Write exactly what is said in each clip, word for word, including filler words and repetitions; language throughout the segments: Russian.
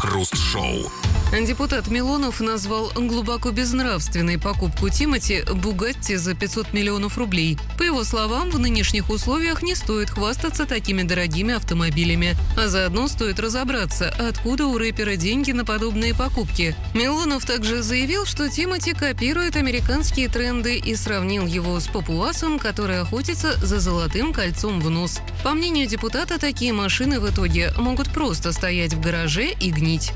Крем-хруст-шоу. Депутат Милонов назвал глубоко безнравственной покупку Тимати «Бугатти» за пятьсот миллионов рублей. По его словам, в нынешних условиях не стоит хвастаться такими дорогими автомобилями. А заодно стоит разобраться, откуда у рэпера деньги на подобные покупки. Милонов также заявил, что Тимати копирует американские тренды и сравнил его с папуасом, который охотится за золотым кольцом в нос. По мнению депутата, такие машины в итоге могут просто стоять в гараже и гнить.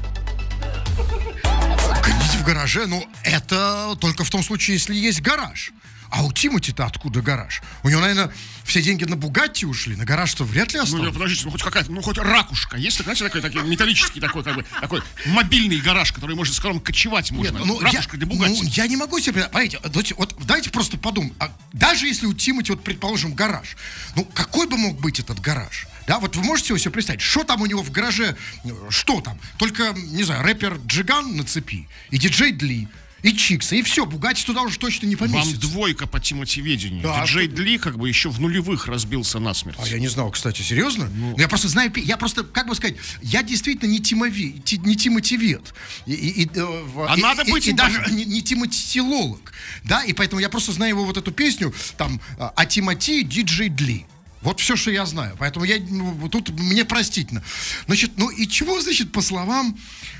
Гнить в гараже, ну, это только в том случае, если есть гараж. А у Тимати-то откуда гараж? У него, наверное, все деньги на Бугатти ушли, на гараж-то вряд ли осталось. Ну, подождите, ну хоть какая-то, ну хоть ракушка есть, знаете, такой, такой металлический такой, как бы, такой мобильный гараж, который может, с которым кочевать можно. Нет, ну, ракушка я, для Бугатти. Ну, я не могу себе, понимаете, вот давайте просто подумаем, а даже если у Тимати, вот, предположим, гараж, ну, какой бы мог быть этот гараж? Да, вот вы можете его себе представить, что там у него в гараже, что там? Только, не знаю, рэпер Джиган на цепи, и диджей Дли, и Чикса, и все, Бугатти туда уже точно не поместится. Вам двойка по Тимати-ведению. Да, диджей что... Дли как бы еще в нулевых разбился насмерть. А я не знал, кстати, серьезно? Ну... Я просто знаю, я просто, как бы сказать, я действительно не Тимови, не Тимативед. И, и, и, а и, надо и, быть и, и даже не, не Тиматилолог. Да, и поэтому я просто знаю его вот эту песню, там, о Тимати, диджей Дли. Вот все, что я знаю. Поэтому я, ну, тут мне простительно. Значит, ну и чего, значит, по словам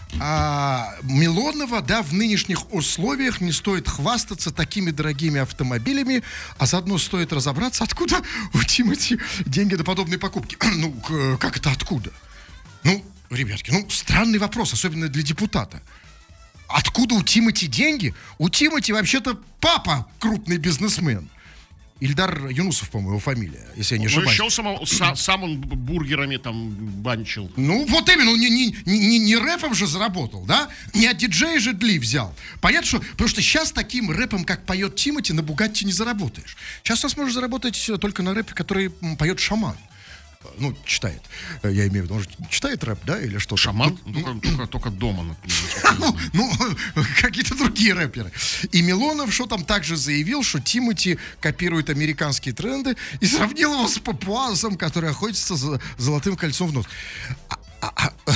а, Милонова, да, в нынешних условиях не стоит хвастаться такими дорогими автомобилями, а заодно стоит разобраться, откуда у Тимати деньги на подобные покупки. Ну, как это откуда? Ну, ребятки, ну, странный вопрос, особенно для депутата. Откуда у Тимати деньги? У Тимати вообще-то папа крупный бизнесмен. Ильдар Юнусов, по-моему, его фамилия, если я не ошибаюсь. Ну, еще сам, сам, сам он бургерами там банчил. Ну, вот именно, не, не, не, не рэпом же заработал, да? Не от диджея же Дли взял. Понятно, что... Потому что сейчас таким рэпом, как поет Тимати, на Бугатти не заработаешь. Сейчас у нас можешь заработать только на рэпе, который поет Шаман. Ну, читает. Я имею в виду, может, читает рэп, да, или что? Шаман? Ну, только, только, только дома. Ну, ну, какие-то другие рэперы. И Милонов, что там, также заявил, что Тимати копирует американские тренды и сравнил его с папуасом, который охотится за золотым кольцом в нос. А, а, а,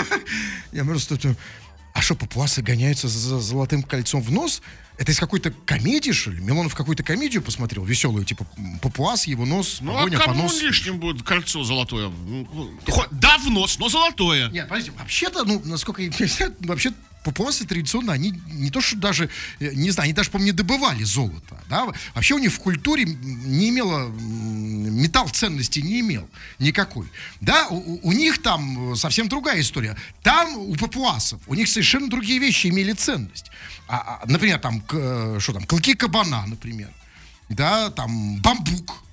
я просто... А что, папуасы гоняются за золотым кольцом в нос? Это из какой-то комедии, что ли? Милонов какую-то комедию посмотрел, веселую, типа папуас, его нос, ну, погоня а по кому носу. лишним будет кольцо золотое? Да, в нос, но золотое. Нет, подождите, вообще-то, ну, насколько я знаю, вообще папуасы традиционно, они не то, что даже, не знаю, они даже, по-моему, не добывали золото, да? Вообще у них в культуре не имело, металл ценности не имел никакой, да? У, у них там совсем другая история. Там у папуасов, у них совершенно другие вещи имели ценность. А, а, например, там, к, что там, клыки кабана, например, да, там, бамбук.